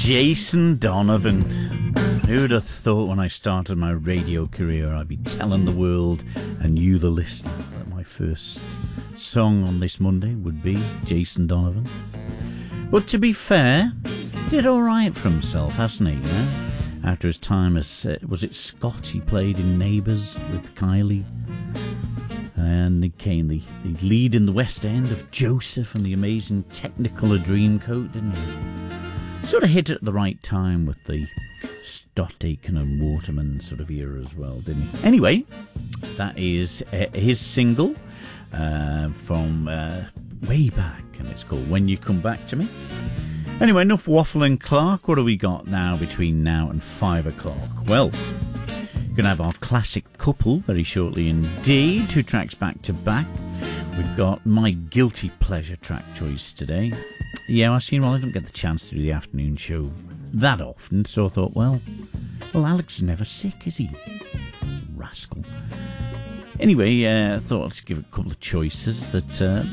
Jason Donovan. Who'd have thought when I started my radio career I'd be telling the world and you, the listener, that my first song on this Monday would be Jason Donovan. But to be fair, did alright for himself, hasn't he? Yeah? After his time as, was it Scott? He played in Neighbours with Kylie. And he became the lead in the West End of Joseph and the amazing Technicolor Dreamcoat, didn't he? Sort of hit it at the right time with the Stott Aitken and Waterman sort of era as well, didn't he? Anyway, that is his single from way back, and it's called When You Come Back to Me. Anyway, enough waffling, Clark. What do we got now between now and 5 o'clock? Well, we're going to have our classic couple very shortly indeed, 2 tracks back to back. We've got my guilty pleasure track choice today. Yeah, I don't get the chance to do the afternoon show that often, so I thought, well, Alex is never sick, is he? Rascal. Anyway, I thought I'd give a couple of choices that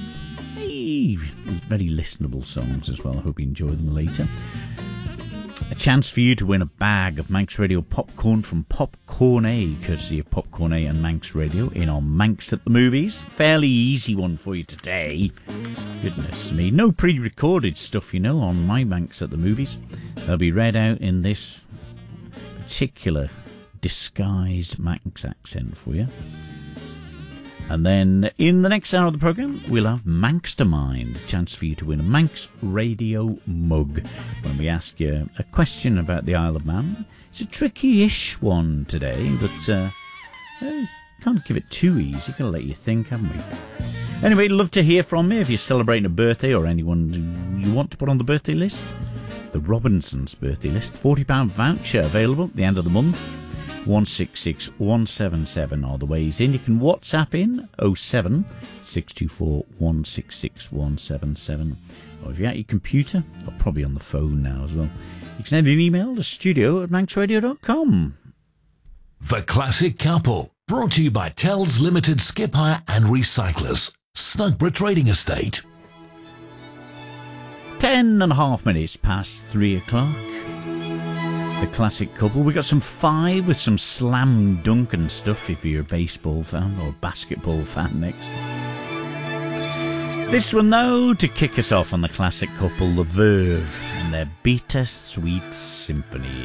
very listenable songs as well. I hope you enjoy them later. A chance for you to win a bag of Manx Radio popcorn from Popcorn A, courtesy of Popcorn A and Manx Radio in our Manx at the Movies. Fairly easy one for you today. Goodness me. No pre-recorded stuff, on my Manx at the Movies. They'll be read out in this particular disguised Manx accent for you. And then in the next hour of the programme, we'll have Manxtermind, a chance for you to win a Manx Radio mug when we ask you a question about the Isle of Man. It's a tricky-ish one today, but can't give it too easy. Got to let you think, haven't we? Anyway, love to hear from you if you're celebrating a birthday or anyone you want to put on the birthday list. The Robinsons' birthday list, £40 voucher available at the end of the month. 166 177 are the ways in. You can WhatsApp in 07 624 166 177. Or if you're at your computer, or probably on the phone now as well, you can send an email to studio@manxradio.com. The Classic Couple, brought to you by Tells Limited Skip Hire and Recyclers, Snugborough Trading Estate. 10.5 minutes past 3 o'clock. The Classic Couple. We got some 5 with some slam dunk and stuff if you're a baseball fan or basketball fan next. This one though, to kick us off on the Classic Couple, The Verve and their Bittersweet Symphony.